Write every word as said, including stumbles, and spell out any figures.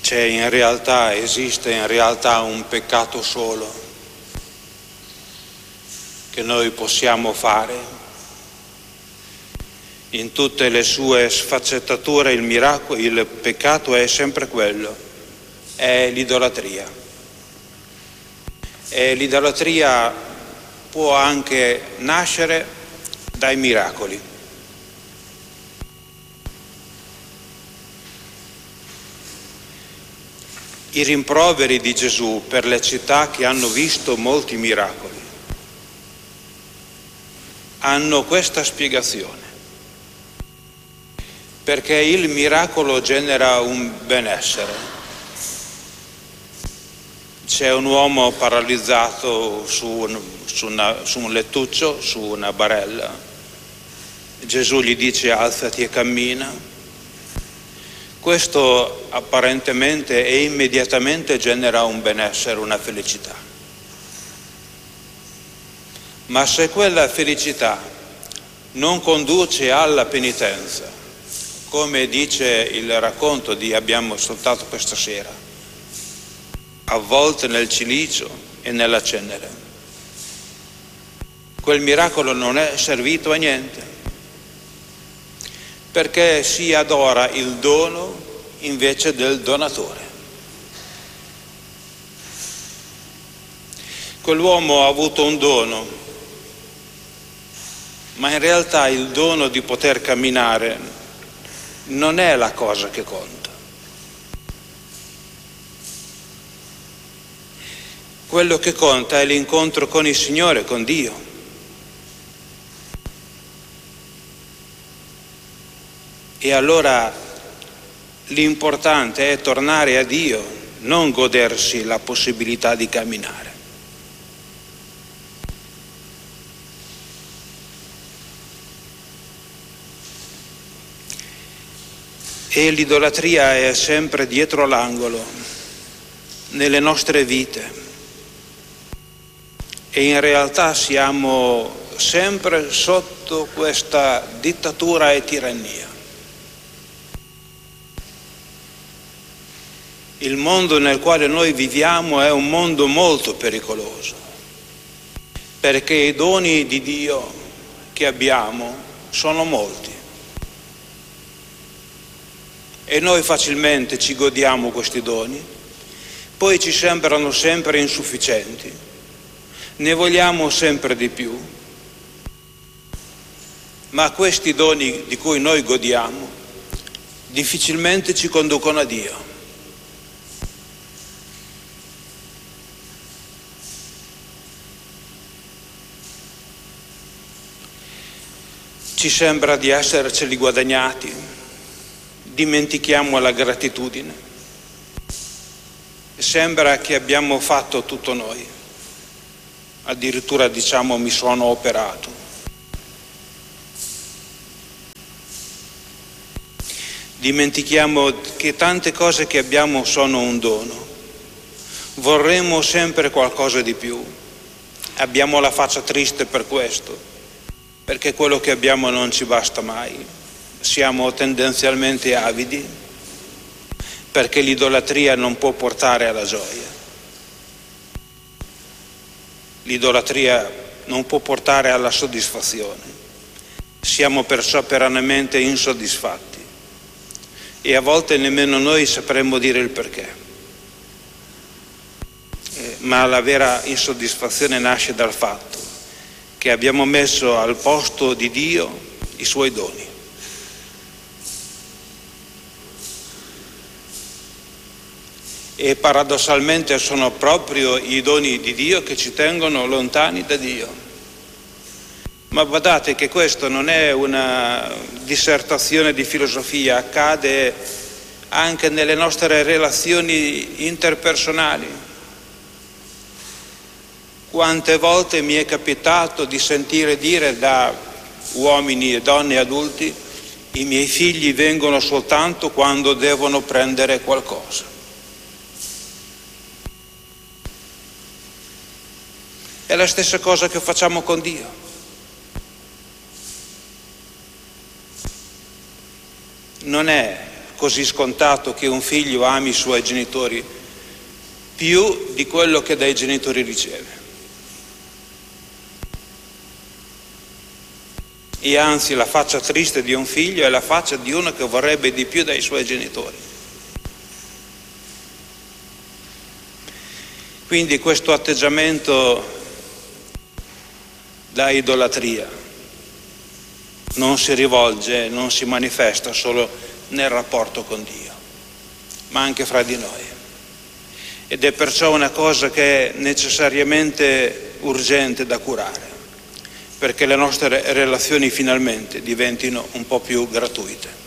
c'è in realtà, esiste in realtà un peccato solo che noi possiamo fare. In tutte le sue sfaccettature il miracolo, il peccato è sempre quello, è l'idolatria. E l'idolatria può anche nascere dai miracoli. I rimproveri di Gesù per le città che hanno visto molti miracoli hanno questa spiegazione, perché il miracolo genera un benessere. C'è un uomo paralizzato su un, su, una, su un lettuccio, su una barella. Gesù gli dice: alzati e cammina. Questo apparentemente e immediatamente genera un benessere, una felicità. Ma se quella felicità non conduce alla penitenza, come dice il racconto di abbiamo ascoltato questa sera, avvolte nel cilicio e nella cenere, quel miracolo non è servito a niente, perché si adora il dono invece del donatore. Quell'uomo ha avuto un dono, ma in realtà il dono di poter camminare non è la cosa che conta. Quello che conta è l'incontro con il Signore, con Dio. E allora l'importante è tornare a Dio, non godersi la possibilità di camminare. E l'idolatria è sempre dietro l'angolo, nelle nostre vite. E in realtà siamo sempre sotto questa dittatura e tirannia. Il mondo nel quale noi viviamo è un mondo molto pericoloso, perché i doni di Dio che abbiamo sono molti e noi facilmente ci godiamo questi doni, poi ci sembrano sempre insufficienti, ne vogliamo sempre di più, ma questi doni di cui noi godiamo difficilmente ci conducono a Dio. Ci sembra di esserceli guadagnati, dimentichiamo la gratitudine, sembra che abbiamo fatto tutto noi, addirittura diciamo mi sono operato. Dimentichiamo che tante cose che abbiamo sono un dono, vorremmo sempre qualcosa di più, abbiamo la faccia triste per questo, perché quello che abbiamo non ci basta mai, siamo tendenzialmente avidi, perché l'idolatria non può portare alla gioia. L'idolatria non può portare alla soddisfazione. Siamo perciò perennemente insoddisfatti e a volte nemmeno noi sapremmo dire il perché. Eh, ma la vera insoddisfazione nasce dal fatto che abbiamo messo al posto di Dio i suoi doni. E paradossalmente sono proprio i doni di Dio che ci tengono lontani da Dio. Ma badate che questo non è una dissertazione di filosofia, accade anche nelle nostre relazioni interpersonali. Quante volte mi è capitato di sentire dire da uomini e donne adulti: i miei figli vengono soltanto quando devono prendere qualcosa. È la stessa cosa che facciamo con Dio. Non è così scontato che un figlio ami i suoi genitori più di quello che dai genitori riceve. E anzi, la faccia triste di un figlio è la faccia di uno che vorrebbe di più dai suoi genitori. Quindi questo atteggiamento da idolatria non si rivolge, non si manifesta solo nel rapporto con Dio, ma anche fra di noi. Ed è perciò una cosa che è necessariamente urgente da curare, perché le nostre relazioni finalmente diventino un po' più gratuite.